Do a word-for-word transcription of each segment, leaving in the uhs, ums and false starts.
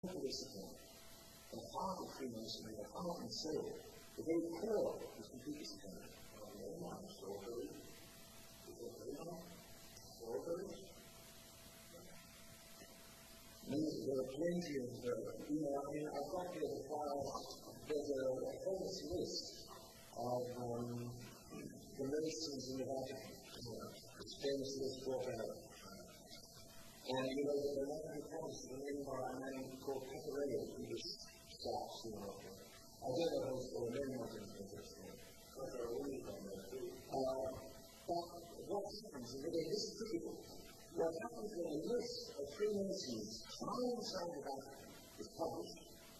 discipline, the heart of Freemasonry, the heart and soul, the very core is completely secondary. There are plenty of, uh, you know, I mean, I've got here the file, there's a, a famous list of um, the Masons in the Vatican. It's famous list brought out. And you know, the Vatican promised the name by a man called Pecorello, who was stopped soon after. I don't know if there were many of them interesting. Uh, but what happens, and again, this is critical. What happens when a list of Freemasons inside the Vatican is published?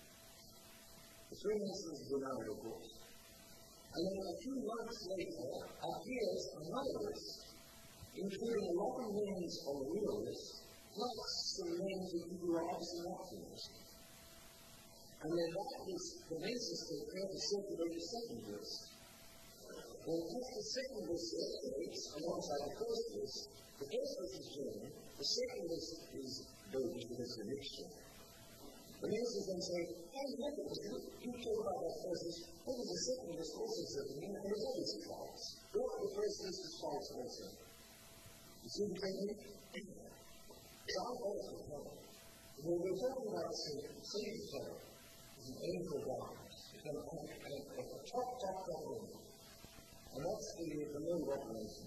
The Freemasons deny it, of course. And then a few months later appears another list, including a lot of names on the real list, plus some names of people who are obviously not Freemasons. And then that is the basis to create a circulate the second list. When the second list circulates alongside the first list, the first list is German, the second list is Belgian because it's a mixture. The Masons then say, hey, look at this, you talk about that first list, what is the second list also circulating, and it's always false. Look, the first list is false also. You see the technique? So I'm always a fellow. When we're talking about the Satan, Satan's fellow is an angel of darkness. It's a top, top, top angel. And that's the, the main revelation.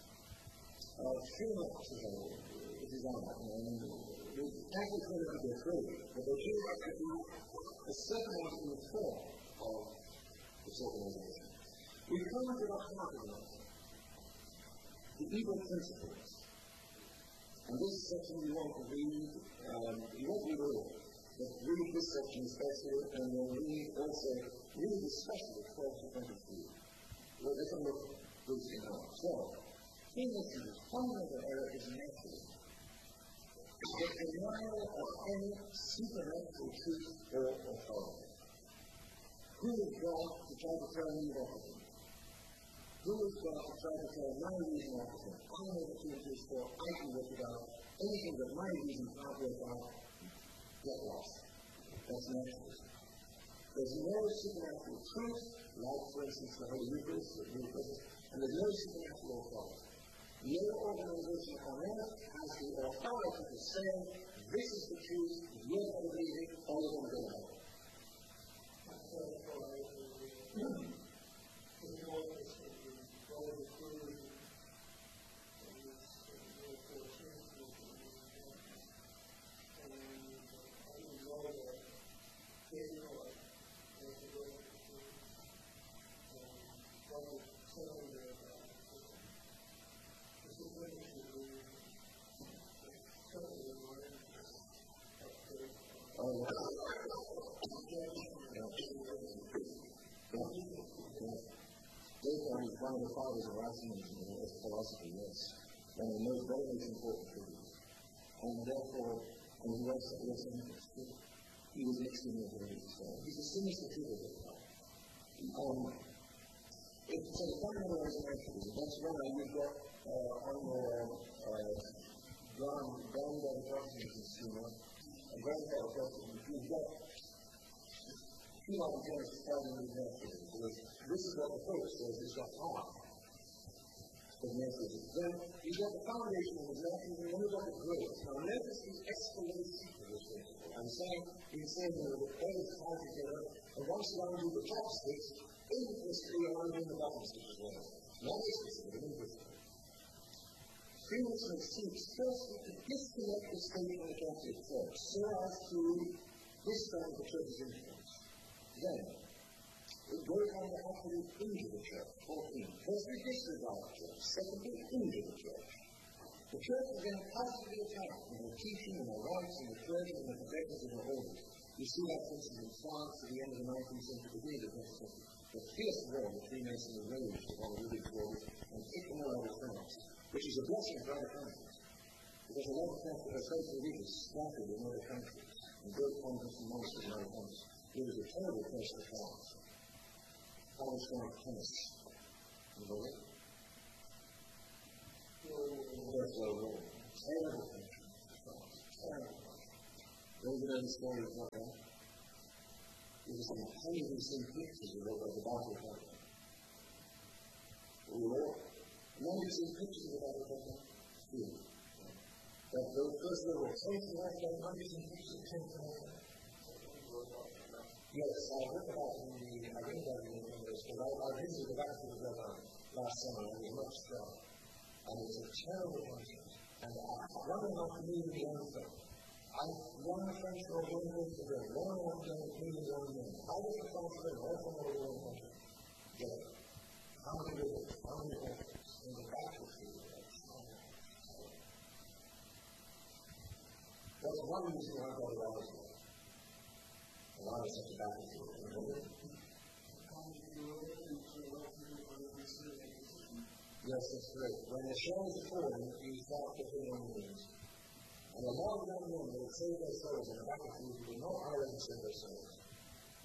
Uh, three months ago, it is on, and the Catholics don't have to be afraid, but they do have to be a certain amount in the form of this organization. We come to the heart of it, the evil principles. And this section we want to read, um, you won't read all, but read this section especially, and then read also, read especially twelve to twenty-three. Well, they can look loosely now. So, Freemasonry's fundamental error is natural. The denial of any supernatural truth or authority. Who is God to try to tell me everything? Who is God to try to tell my reason everything? I know the truth is for, I can work it out. Anything that my reason can't work out, get lost. That's natural. There's no supernatural truth, like, for instance, the Holy Eucharist, the Eucharist, and there's no supernatural authority. No organization on earth has the authority to say, this is the truth, you're going to believe it, or you're going to go out. One of the fathers of rationalism in philosophy, yes, one of the most very, very important figures. And therefore, and he was he was extremely brilliant. So he distinguished the two of them. Um, it's a fundamental resurrection. That's why you've got uh, on the uh, ground, ground by the Protestant consumer, a ground by the Protestant, you've got two of them going to start in the because this is what the Pope says, it's got power. Then you've got the foundation of the message, and then you've got the growth. Now, notice the escalation of this principle. I'm saying, he's saying that the head is tied together, and once you undo the top sticks, implicitly you're undoing the bottom sticks as well. Not explicitly, but implicitly. Freemasonry seeks firstly to disconnect the state from the Catholic Church, so as to discount the Church's influence. Then, it goes on to actually into the church, fourteen. Firstly, disregard the church. Secondly, into the church. The church is then constantly attacked in the teaching and the rights and the clergy and the possessions of the orders. You see that, for instance, in France at the end of the nineteenth century, beginning of the twentieth century. The fierce war that Freemasonry waged upon the religious orders and kicked them all out of France, which is a blessing for other countries. Because a lot of Catholic are so religious scattered in other countries, and great convents and monasteries in other countries. It was a terrible place for France. I was going to tennis. You know it? That's a terrible country for France. Terrible country. Those are the stories of that. It was some hundreds of pictures of the Bible program. We were none of these pictures of the Bible program. True. But those first little taste of that, hundreds of pictures of taste of that. Yes, I heard about in the, I read about it in English, because I, I visited the battlefield of Lebanon last summer, and it was much stronger. And it's a terrible punishment. And I one of my community answer. I one French or one French to go, one of them community on men. How does the French live? All from the world country. Get it. How many rivers, how many orphans in the battlefield of Lebanon? That's one reason why God allows it. Allows such a battlefield. Yes, that's great. When the shell is falling, you start putting on knees. And a lot of young men will save their souls in the battlefield who will not hire and save their souls.